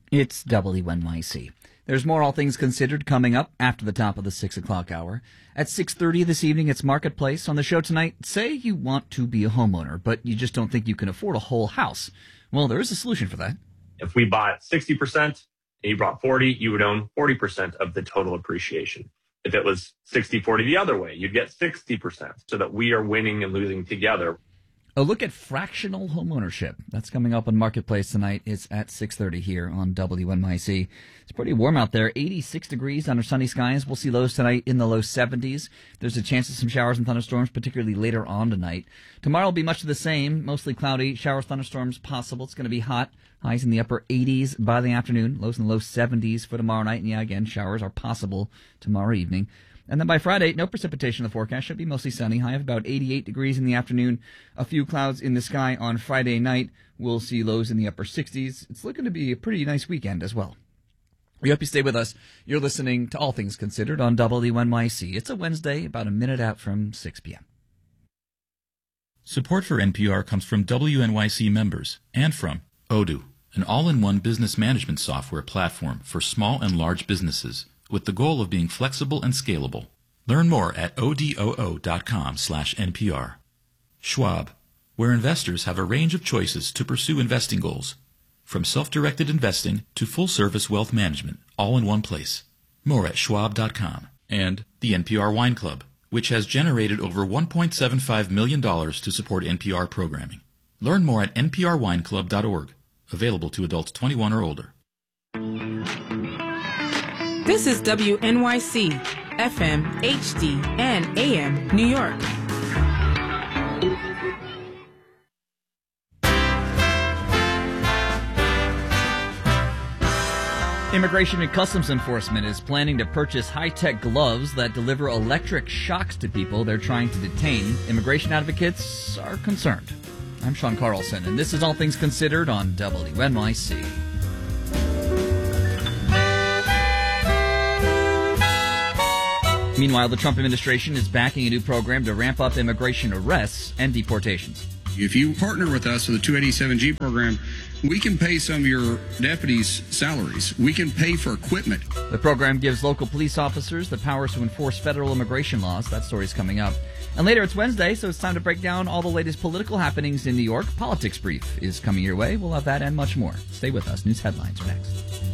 It's WNYC. There's more All Things Considered coming up after the top of the 6 o'clock hour. At 6:30 this evening, it's Marketplace. On the show tonight, say you want to be a homeowner, but you just don't think you can afford a whole house. Well, there is a solution for that. If we bought 60% and you brought 40, you would own 40% of the total appreciation. If it was 60-40 the other way, you'd get 60%, so that we are winning and losing together. A look at fractional homeownership. That's coming up on Marketplace tonight. It's at 6:30 here on WNYC. It's pretty warm out there. 86 degrees under sunny skies. We'll see lows tonight in the low 70s. There's a chance of some showers and thunderstorms, particularly later on tonight. Tomorrow will be much of the same. Mostly cloudy. Showers, thunderstorms possible. It's going to be hot. Highs in the upper 80s by the afternoon. Lows in the low 70s for tomorrow night. And yeah, again, showers are possible tomorrow evening. And then by Friday, no precipitation in the forecast. Should be mostly sunny. High of about 88 degrees in the afternoon. A few clouds in the sky on Friday night. We'll see lows in the upper 60s. It's looking to be a pretty nice weekend as well. We hope you stay with us. You're listening to All Things Considered on WNYC. It's a Wednesday, about a minute out from 6 p.m. Support for NPR comes from WNYC members and from Odoo, an all-in-one business management software platform for small and large businesses, with the goal of being flexible and scalable. Learn more at odoo.com/NPR. Schwab, where investors have a range of choices to pursue investing goals, from self-directed investing to full-service wealth management, all in one place. More at schwab.com. And the NPR Wine Club, which has generated over $1.75 million to support NPR programming. Learn more at nprwineclub.org. Available to adults 21 or older. This is WNYC, FM, HD, and AM, New York. Immigration and Customs Enforcement is planning to purchase high-tech gloves that deliver electric shocks to people they're trying to detain. Immigration advocates are concerned. I'm Sean Carlson, and this is All Things Considered on WNYC. Meanwhile, the Trump administration is backing a new program to ramp up immigration arrests and deportations. If you partner with us with the 287G program, we can pay some of your deputies' salaries. We can pay for equipment. The program gives local police officers the powers to enforce federal immigration laws. That story's coming up. And later, it's Wednesday, so it's time to break down all the latest political happenings in New York. Politics Brief is coming your way. We'll have that and much more. Stay with us. News headlines are next.